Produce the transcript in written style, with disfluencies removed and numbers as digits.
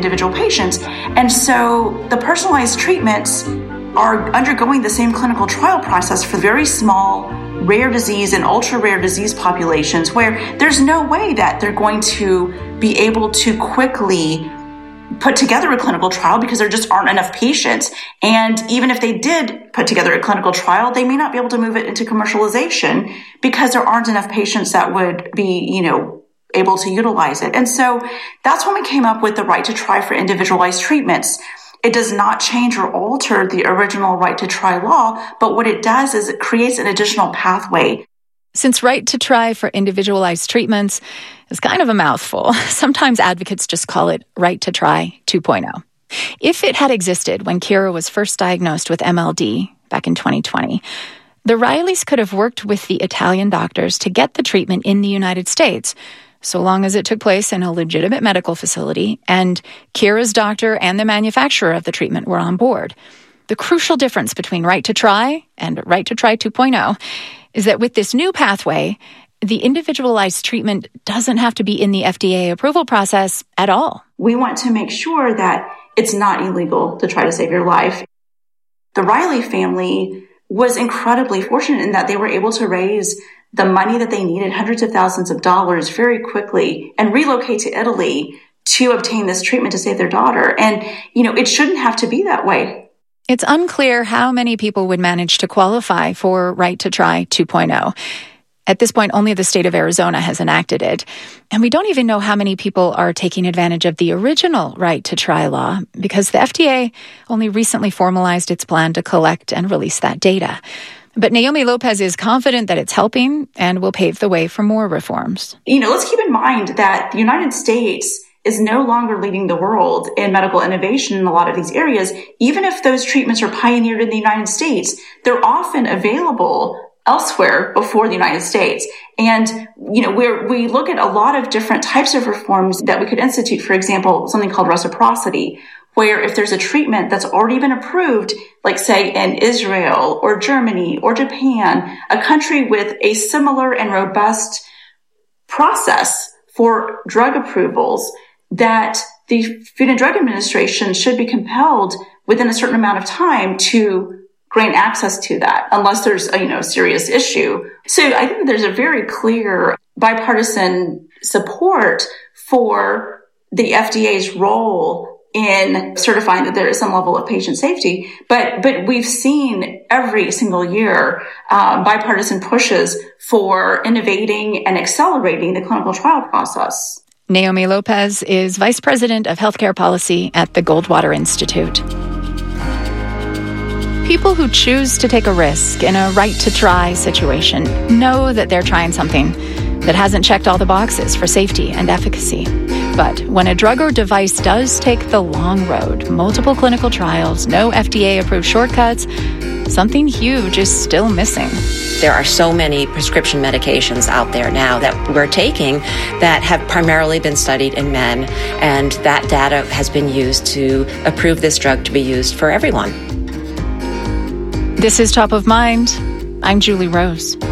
individual patients. And so the personalized treatments are undergoing the same clinical trial process for very small, rare disease and ultra rare disease populations where there's no way that they're going to be able to quickly put together a clinical trial because there just aren't enough patients. And even if they did put together a clinical trial, they may not be able to move it into commercialization because there aren't enough patients that would be, able to utilize it. And so that's when we came up with the right to try for individualized treatments. It does not change or alter the original right to try law, but what it does is it creates an additional pathway. Since right to try for individualized treatments is kind of a mouthful, sometimes advocates just call it right to try 2.0. If it had existed when Kira was first diagnosed with MLD back in 2020, the Rileys could have worked with the Italian doctors to get the treatment in the United States, so long as it took place in a legitimate medical facility and Kira's doctor and the manufacturer of the treatment were on board. The crucial difference between right to try and right to try 2.0 is that with this new pathway, the individualized treatment doesn't have to be in the FDA approval process at all. We want to make sure that it's not illegal to try to save your life. The Riley family was incredibly fortunate in that they were able to raise the money that they needed, hundreds of thousands of dollars, very quickly and relocate to Italy to obtain this treatment to save their daughter. And, it shouldn't have to be that way. It's unclear how many people would manage to qualify for Right to Try 2.0. At this point, only the state of Arizona has enacted it. And we don't even know how many people are taking advantage of the original Right to Try law because the FDA only recently formalized its plan to collect and release that data. But Naomi Lopez is confident that it's helping and will pave the way for more reforms. Let's keep in mind that the United States is no longer leading the world in medical innovation in a lot of these areas. Even if those treatments are pioneered in the United States, they're often available elsewhere before the United States. And, we look at a lot of different types of reforms that we could institute, for example, something called reciprocity, where if there's a treatment that's already been approved, like say in Israel or Germany or Japan, a country with a similar and robust process for drug approvals, that the Food and Drug Administration should be compelled within a certain amount of time to grant access to that, unless there's a serious issue. So I think there's a very clear bipartisan support for the FDA's role in certifying that there is some level of patient safety. But we've seen every single year bipartisan pushes for innovating and accelerating the clinical trial process. Naomi Lopez is Vice President of Healthcare Policy at the Goldwater Institute. People who choose to take a risk in a right-to-try situation know that they're trying something that hasn't checked all the boxes for safety and efficacy. But when a drug or device does take the long road, multiple clinical trials, no FDA-approved shortcuts, something huge is still missing. There are so many prescription medications out there now that we're taking that have primarily been studied in men, and that data has been used to approve this drug to be used for everyone. This is Top of Mind. I'm Julie Rose.